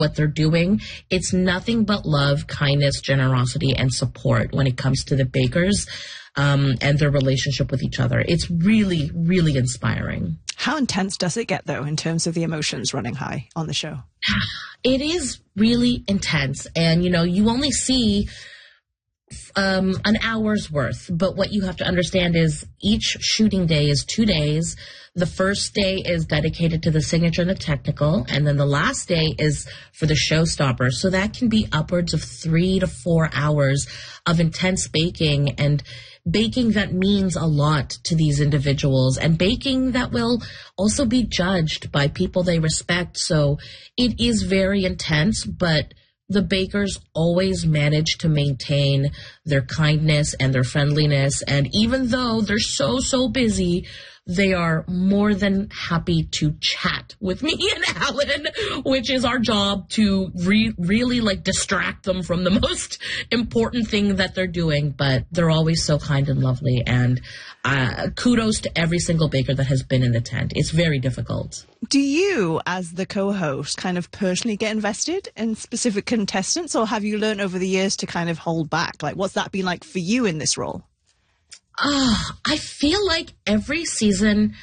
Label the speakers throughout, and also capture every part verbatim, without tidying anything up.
Speaker 1: what they're doing. It's nothing but love, kindness, generosity, and support when it comes to the bakers um, and their relationship with each other. It's really, really inspiring.
Speaker 2: How intense does it get, though, in terms of the emotions running high on the show?
Speaker 1: It is really intense. And, you know, you only see um, an hour's worth. But what you have to understand is each shooting day is two days. The first day is dedicated to the signature and the technical, and then the last day is for the showstopper. So that can be upwards of three to four hours of intense baking, and baking that means a lot to these individuals, and baking that will also be judged by people they respect. So it is very intense, but the bakers always manage to maintain their kindness and their friendliness. And even though they're so, so busy, they are more than happy to chat with me and Alan, which is our job to re- really like distract them from the most important thing that they're doing. But they're always so kind and lovely. And uh, kudos to every single baker that has been in the tent. It's very difficult.
Speaker 2: Do you, as the co-host, kind of personally get invested in specific contestants, or have you learned over the years to kind of hold back? Like, what's that been like for you in this role?
Speaker 1: Uh, I feel like every season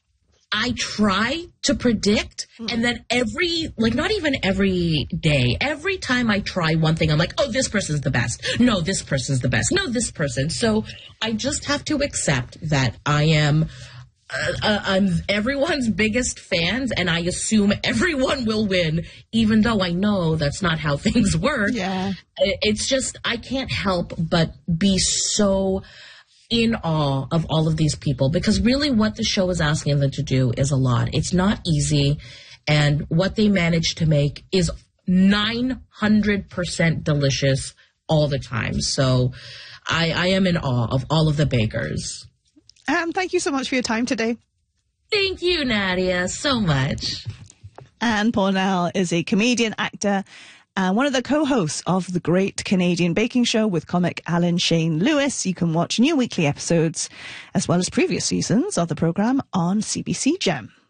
Speaker 1: I try to predict, mm. and then every, like not even every day, every time I try one thing, I'm like, oh, this person's the best. No, this person's the best. No, this person. So I just have to accept that I am uh, uh, I'm everyone's biggest fans, and I assume everyone will win, even though I know that's not how things work.
Speaker 2: Yeah.
Speaker 1: It's just, I can't help but be so in awe of all of these people, because really what the show is asking them to do is a lot. It's not easy, and what they manage to make is nine hundred percent delicious all the time. So I, I am in awe of all of the bakers.
Speaker 2: Um, thank you so much for your time today.
Speaker 1: Thank you, Nadia, so much.
Speaker 2: Anne Pournelle is a comedian, actor, and one of the co-hosts of the Great Canadian Baking Show with comic Alan Shane Lewis. You can watch new weekly episodes as well as previous seasons of the programme on C B C Gem.